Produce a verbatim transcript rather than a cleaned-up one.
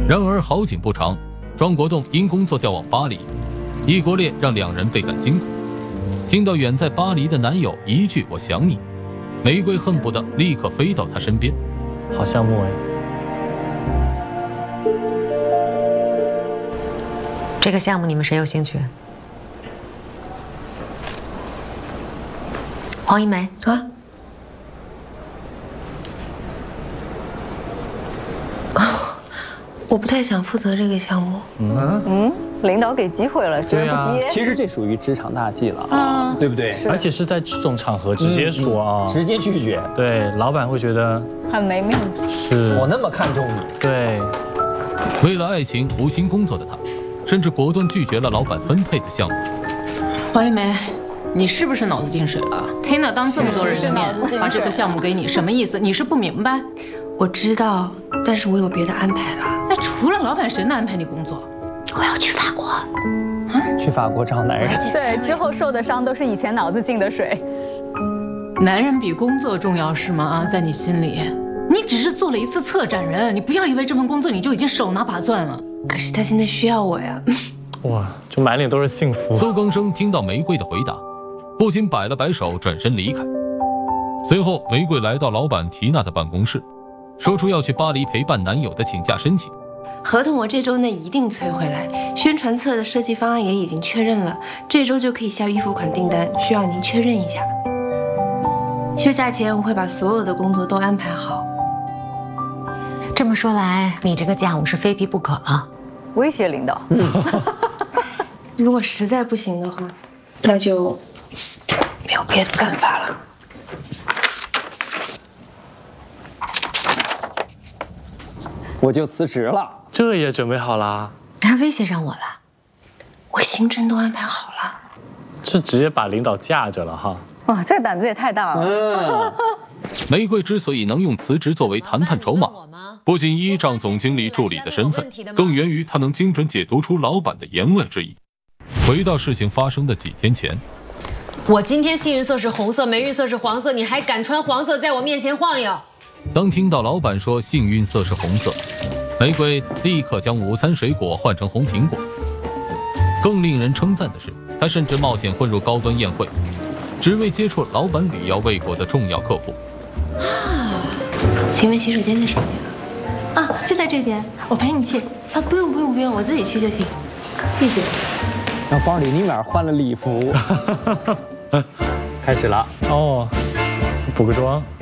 然而好景不长，庄国栋因工作调往巴黎，异国恋让两人倍感辛苦。听到远在巴黎的男友一句“我想你”，玫瑰恨不得立刻飞到他身边。 好项目哎！ 这个项目你们谁有兴趣？黄一梅啊。 我不太想负责这个项目。 嗯嗯，领导给机会了，居然不接。 其实这属于职场大忌了啊，对不对？ 而且是在这种场合直接说啊， 直接拒绝。 对，老板会觉得很没面子。 是我那么看重你。 对， 为了爱情无心工作的他，甚至果断拒绝了老板分配的项目。 黄一梅，你是不是脑子进水了 ？Tina 当这么多人的面把这个项目给你，什么意思？你是不明白？ 我知道，但是我有别的安排了。 那除了老板，谁能安排你工作？ 我要去法国。 嗯，去法国找男人。 对，之后受的伤都是以前脑子进的水。 男人比工作重要是吗？啊，在你心里，你只是做了一次策展人，你不要以为这份工作你就已经手拿把攥了。 可是他现在需要我呀。 哇，就满脸都是幸福。 苏更生听到玫瑰的回答，不禁摆了摆手，转身离开。随后，玫瑰来到老板缇娜的办公室。 说出要去巴黎陪伴男友的请假申请， 合同我这周内一定催回来。宣传册的设计方案也已经确认了，这周就可以下预付款订单，需要您确认一下。休假前我会把所有的工作都安排好。 这么说来，你这个家务是非避不可了。 威胁领导。 如果实在不行的话，那就没有别的办法了。 我就辞职了， 这也准备好了？ 他威胁上我了，我行程都安排好了， 是直接把领导架着了哈。 哇，这个胆子也太大了。 嗯， 玫瑰之所以能用辞职作为谈判筹码，不仅依仗总经理助理的身份，更源于他能精准解读出老板的言外之意。回到事情发生的几天前， 我今天幸运色是红色，霉运色是黄色，你还敢穿黄色在我面前晃悠？ 当听到老板说幸运色是红色，玫瑰立刻将午餐水果换成红苹果。更令人称赞的是，他甚至冒险混入高端宴会，只为接触老板屡要未果的重要客户。 啊，请问洗手间在什么呀？啊，就在这边，我陪你去。啊，不用不用不用，我自己去就行。谢谢。 让包里立马换了礼服。 开始了哦，补个妆。